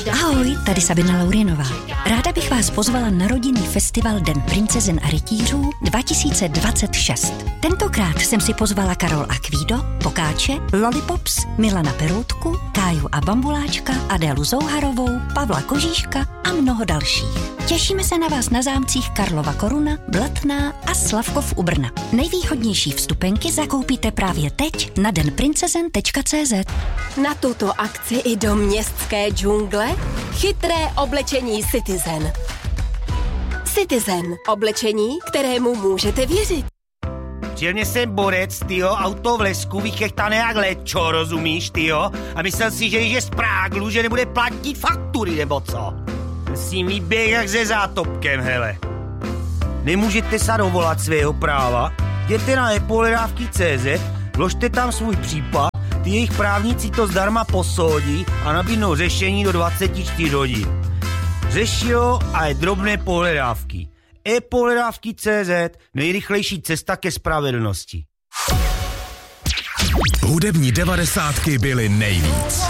Ahoj, tady Sabina Laurinová. Ráda bych vás pozvala na rodinný festival Den princezen a rytířů 2026. Tentokrát jsem si pozvala Karol Akvído, Pokáče, Lollipops, Milana Peroutku, Káju a Bambuláčka, Adélu Zouharovou, Pavla Kožíška a mnoho dalších. Těšíme se na vás na zámcích Karlova Koruna, Blatná a Slavkov u Brna. Nejvýhodnější vstupenky zakoupíte právě teď na denprincezen.cz. Na tuto akci i do městské džungle chytré oblečení Citizen. Citizen. Oblečení, kterému můžete věřit. Přijel jsem borec, tyjo, auto v lesku, vychechtané jak lečo, rozumíš, tyjo? A myslel si, že když je z Práglu, že nebude platit faktury, nebo co? Musím vyběh jak se zátopkem, hele. Nemůžete se dovolat svého práva? Jděte na ePohledávky.cz, vložte tam svůj případ, ty jejich právníci to zdarma posoudí a nabídnou řešení do 24 hodin. Řeší ho a je drobné pohledávky. ePohledávky.cz, nejrychlejší cesta ke spravedlnosti. Hudební 90 byly nejvíc.